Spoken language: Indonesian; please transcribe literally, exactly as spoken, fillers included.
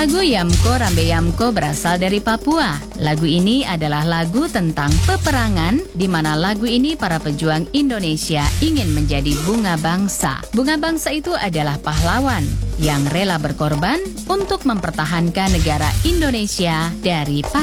Lagu Yamko Rambe Yamko berasal dari Papua. Lagu ini adalah lagu tentang peperangan, di mana lagu ini para pejuang Indonesia ingin menjadi bunga bangsa. Bunga bangsa itu adalah pahlawan yang rela berkorban untuk mempertahankan negara Indonesia dari